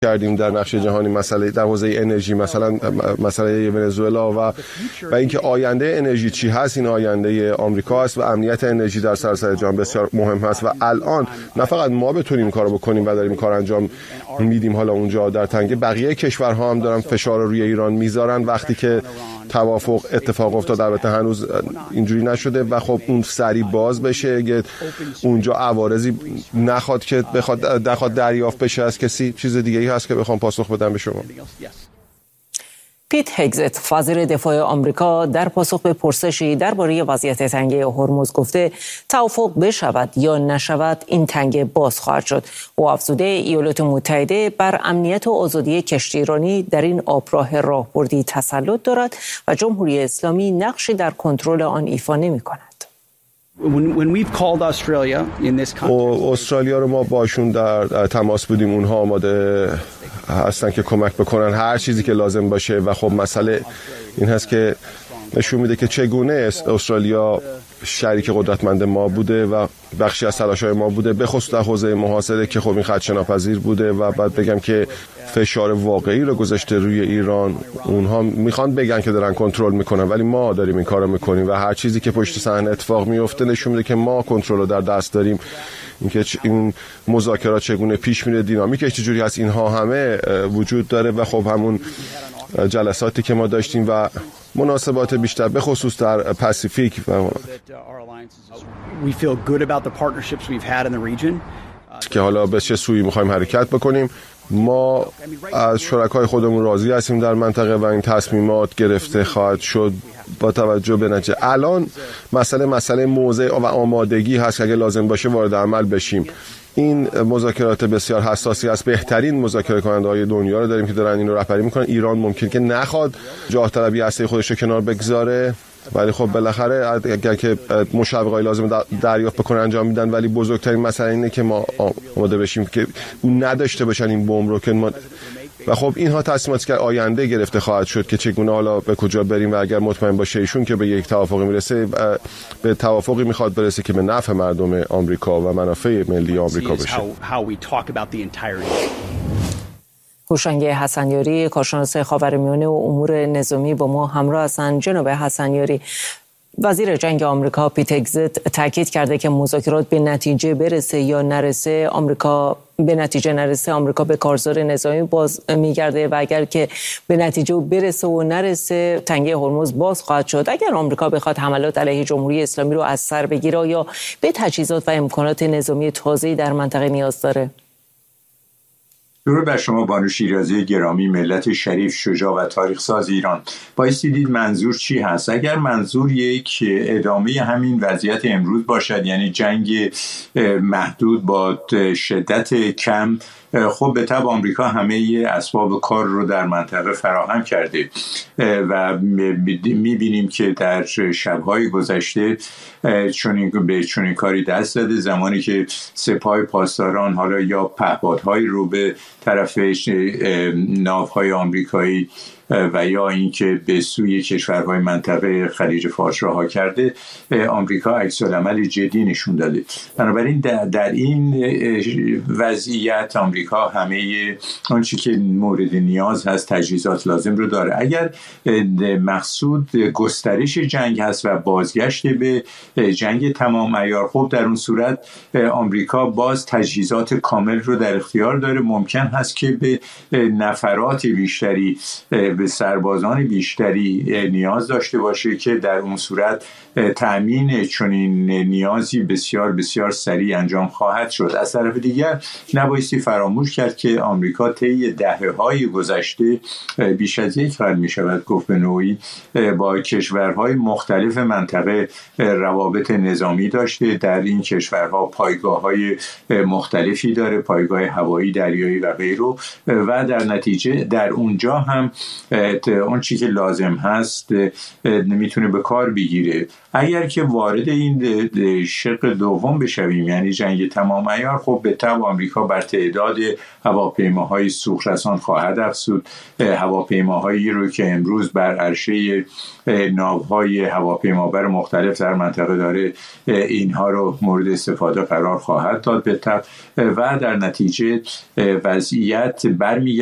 کردیم در نقشه جهانی، مسئله در حوزه انرژی، مثلا مسئله ونزوئلا و اینکه آینده انرژی چی هست. این آینده آمریکا است و امنیت انرژی در سراسر جهان بسیار مهم هست و الان نه فقط ما بتونیم این کارو بکنیم و داریم این کار انجام میدیم حالا اونجا در تنگه، بقیه کشورها هم دارن فشار رو روی ایران میذارن وقتی که توافق اتفاق افتاد. البته هنوز اینجوری نشده و خب اون سریع باز بشه اگه اونجا عوارضی نخواد که بخواد دریافت بشه از کسی. چیز دیگه ای هست که بخوام پاسخ بدم به شما؟ پیت هگزت وزیر دفاع آمریکا در پاسخ به پرسشی درباره وضعیت تنگه هرمز گفته توافق بشود یا نشود این تنگه باز خواهد شد. او افزوده ایالات متحده بر امنیت و آزادی کشتی ایرانی در این آبراه راهبردی تسلط دارد و جمهوری اسلامی نقشی در کنترل آن ایفا نمی‌کند. استرالیا رو ما باشون در تماس بودیم، اونها آماده هستن که کمک بکنن هر چیزی که لازم باشه و خب مسئله این هست که نشون میده که چگونه استرالیا شریک قدرتمند ما بوده و بخشی از تلاش‌های ما بوده، به خصوص در حوزه محاصره که خب این خدشه‌ناپذیر بوده و بعد بگم که فشار واقعی رو گذاشته روی ایران. اونها میخوان بگن که دارن کنترل میکنن ولی ما داریم این کارو میکنیم و هر چیزی که پشت صحنه اتفاق میفته نشون میده که ما کنترل رو در دست داریم. اینکه این مذاکرات چگونه پیش میره، دینامیکش چجوری هست، اینها همه وجود داره و خب همون جلساتی که ما داشتیم و مناسبات بیشتر به خصوص در پاسیفیک که حالا به چه سویی میخوایم حرکت بکنیم. ما از شرکای خودمون راضی هستیم در منطقه و این تصمیمات گرفته خواهد شد با توجه به نتیجه. الان مسئله موضع و آمادگی هست که اگه لازم باشه وارد عمل بشیم. این مذاکرات بسیار حساسی است. بهترین مذاکره کننده‌های دنیا رو داریم که دارن اینو رهبری میکنن. ایران ممکن که نخواد جاه طلبی هسته خودش رو کنار بگذاره ولی خب بالاخره اگر که مشوقای لازم دریافت بکنن انجام میدن، ولی بزرگترین مسئله اینه که ما آماده بشیم که اون نداشته باشن این بمب رو که ما و خب اینها تصمیماتی که آینده گرفته خواهد شد که چگونه حالا به کجا بریم و اگر مطمئن باشه ایشون که به یک توافقی میرسه، به توافقی میخواد برسه که به نفع مردم آمریکا و منافع ملی آمریکا بشه. هوشنگ حسنیاری، کارشناس خاورمیانه و امور نظامی با ما همراه هستند. جناب حسنیاری، وزیر جنگ آمریکا پیت هگزت تاکید کرده که مذاکرات به نتیجه برسه یا نرسه، آمریکا به کارزار نظامی باز میگرده و اگر که به نتیجه برسه و نرسه تنگه هرمز باز خواهد شد. اگر آمریکا بخواد حملات علیه جمهوری اسلامی رو از سر بگیره یا به تجهیزات و امکانات نظامی تازه‌ای در منطقه نیاز داره؟ درود بر شما بانو شیرازی گرامی، ملت شریف، شجاع و تاریخ ساز ایران. بایستی دید منظور چی هست. اگر منظور یک ادامه همین وضعیت امروز باشد، یعنی جنگ محدود با شدت کم، خب به طبع آمریکا همه اسباب کار رو در منطقه فراهم کرده و میبینیم که در شب‌های گذشته چنین کاری دست داده، زمانی که سپاه پاسداران حالا یا پهپادهای رو به طرف ناوهای آمریکایی و یا اینکه به سوی کشورهای منطقه خلیج فارس رها کرده، آمریکا عکس‌العمل جدی نشون داده. بنابراین در این وضعیت آمریکا همه آنچه که مورد نیاز هست، تجهیزات لازم رو داره. اگر مقصود گسترش جنگ هست و بازگشت به جنگ تمام عیار، خب در اون صورت آمریکا باز تجهیزات کامل رو در اختیار داره. ممکن هست که به نفرات بیشتری، به سربازان بیشتری نیاز داشته باشه که در اون صورت تأمین چنین نیازی بسیار بسیار سریع انجام خواهد شد. از طرف دیگر نبایستی فراموش کرد که آمریکا طی دهه‌های گذشته بیش از یک بار میشود گفت به نوعی با کشورهای مختلف منطقه روابط نظامی داشته. در این کشورها پایگاه‌های مختلفی داره، پایگاه هوایی، دریایی و غیره، و در نتیجه در اونجا هم اون چیزی که لازم هست نمیتونه به کار بگیره. اگر که وارد این شق دوم بشویم، یعنی جنگ تمام عیار، خب به طبع آمریکا بر تعداد هواپیماهای سوخترسان خواهد افزود. هواپیماهایی رو که امروز بر عرشه ناوهای هواپیمابر مختلف در منطقه داره، اینها رو مورد استفاده قرار خواهد داد به طبع، و در نتیجه وضعیت برمیگرده